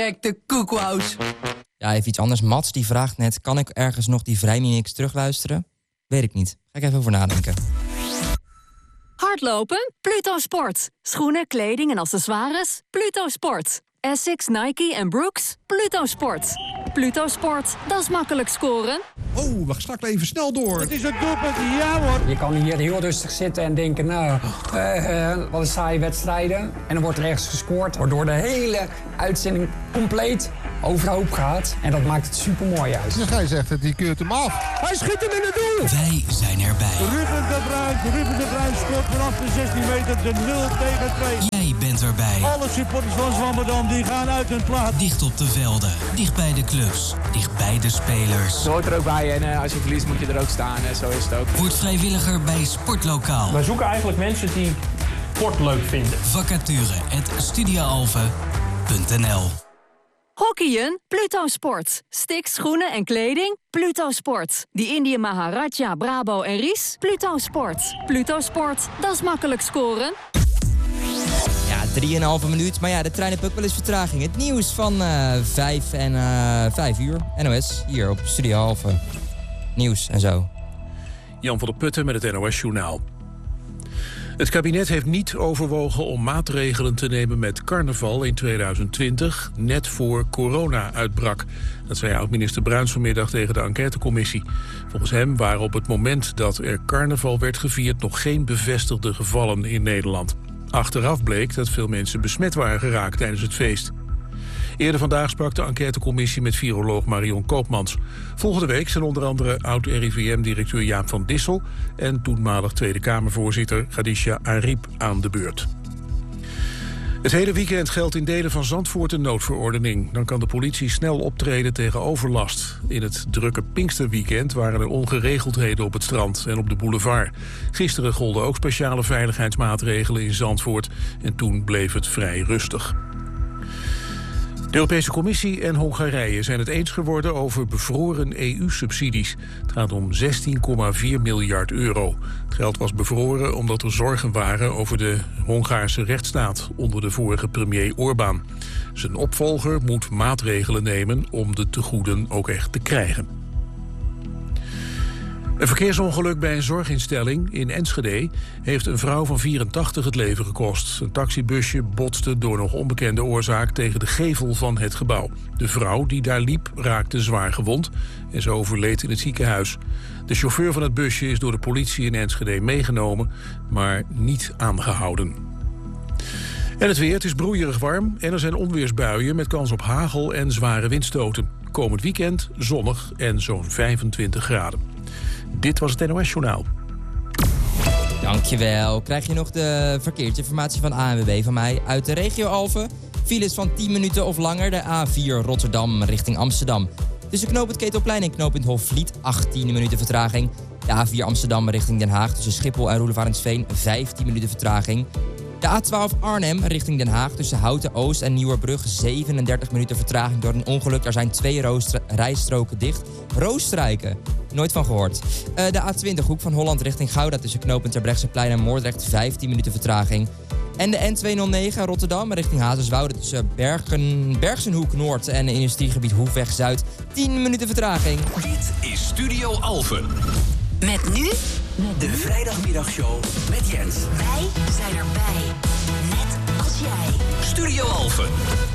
De koekwous. Ja, even iets anders. Mats die vraagt net, kan ik ergens nog die Vrijmimix terugluisteren? Weet ik niet. Ga ik even over nadenken. Hardlopen? Pluto Sport. Schoenen, kleding en accessoires? Pluto Sport. Essex, Nike en Brooks? Pluto Sport. Pluto Sport, dat is makkelijk scoren. Oh, we stak even snel door. Het is een doelpunt, ja hoor. Je kan hier heel rustig zitten en denken, wat een saaie wedstrijden. En dan wordt er ergens gescoord, waardoor de hele uitzending compleet overhoop gaat. En dat maakt het super mooi uit. De scheidsrechter die keurt hem af. Hij schiet hem in het doel. Wij zijn erbij. Ruben de Bruin scoort vanaf de 16 meter de 0-2. Jij bent erbij. Alle supporters van Zwammerdam die gaan uit hun plaats. Dicht op de velden, dicht bij de clubs, dicht bij de spelers. Je hoort er ook bij en als je verliest moet je er ook staan. Zo is het ook. Word vrijwilliger bij Sportlokaal. Wij zoeken eigenlijk mensen die sport leuk vinden. Vacature@studioalphen.nl. Hockeyen? Pluto Sport. Sticks, schoenen en kleding? Pluto Sport. Die Indië Maharaja, Brabo en Ries? Pluto Sport. Pluto Sport, dat is makkelijk scoren. Ja, 3,5 minuut. Maar ja, de trein heeft ook wel eens vertraging. Het nieuws van 5 uur. NOS, hier op Studio Alphen. Nieuws en zo. Jan van der Putten met het NOS-journaal. Het kabinet heeft niet overwogen om maatregelen te nemen met carnaval in 2020, net voor corona uitbrak. Dat zei oud-minister Bruins vanmiddag tegen de enquêtecommissie. Volgens hem waren op het moment dat er carnaval werd gevierd nog geen bevestigde gevallen in Nederland. Achteraf bleek dat veel mensen besmet waren geraakt tijdens het feest. Eerder vandaag sprak de enquêtecommissie met viroloog Marion Koopmans. Volgende week zijn onder andere oud-RIVM-directeur Jaap van Dissel en toenmalig Tweede Kamervoorzitter Khadija Ariep aan de beurt. Het hele weekend geldt in delen van Zandvoort een noodverordening. Dan kan de politie snel optreden tegen overlast. In het drukke Pinksterweekend waren er ongeregeldheden op het strand en op de boulevard. Gisteren golden ook speciale veiligheidsmaatregelen in Zandvoort en toen bleef het vrij rustig. De Europese Commissie en Hongarije zijn het eens geworden over bevroren EU-subsidies. Het gaat om 16,4 miljard euro. Het geld was bevroren omdat er zorgen waren over de Hongaarse rechtsstaat onder de vorige premier Orbán. Zijn opvolger moet maatregelen nemen om de tegoeden ook echt te krijgen. Een verkeersongeluk bij een zorginstelling in Enschede heeft een vrouw van 84 het leven gekost. Een taxibusje botste door nog onbekende oorzaak tegen de gevel van het gebouw. De vrouw die daar liep raakte zwaar gewond en ze overleed in het ziekenhuis. De chauffeur van het busje is door de politie in Enschede meegenomen, maar niet aangehouden. En het weer, het is broeierig warm en er zijn onweersbuien met kans op hagel en zware windstoten. Komend weekend zonnig en zo'n 25 graden. Dit was het NOS-journaal. Dankjewel. Krijg je nog de verkeersinformatie van ANWB van mij uit de regio Alphen? Files van 10 minuten of langer. De A4 Rotterdam richting Amsterdam. Tussen knooppunt Ketelplein en knooppunt Hofvliet 18 minuten vertraging. De A4 Amsterdam richting Den Haag tussen Schiphol en Roelevarensveen 15 minuten vertraging. De A12 Arnhem richting Den Haag tussen Houten Oost en Nieuwerbrug 37 minuten vertraging door een ongeluk. Daar zijn 2 rijstroken dicht. Roosstrijken, nooit van gehoord. De A20 Hoek van Holland richting Gouda tussen knooppunt Terbrechtseplein en Moordrecht 15 minuten vertraging. En de N209 Rotterdam richting Hazerswoude tussen Bergsenhoek Noord en industriegebied Hoefweg Zuid 10 minuten vertraging. Dit is Studio Alphen. Met nu de vrijdagmiddagshow met Jens. Wij zijn erbij. Net als jij. Studio Alphen.